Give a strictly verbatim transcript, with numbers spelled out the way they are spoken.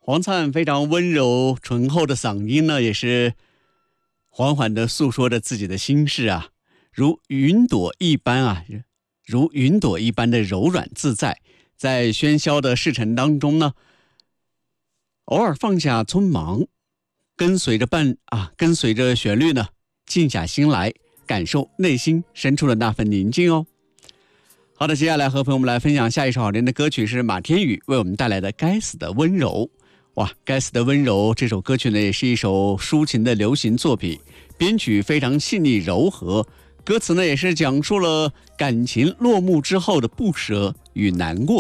黄灿非常温柔醇厚的嗓音呢，也是缓缓地诉说着自己的心事啊，如云朵一般啊，如云朵一般的柔软自在，在喧嚣的市城当中呢，偶尔放下匆忙，跟随着伴啊，跟随着旋律呢，静下心来，感受内心深处的那份宁静哦。好的，接下来和朋友们来分享下一首好听的歌曲，是马天宇为我们带来的《该死的温柔》。哇，该死的温柔这首歌曲呢，也是一首抒情的流行作品，编曲非常细腻柔和，歌词呢也是讲述了感情落幕之后的不舍与难过。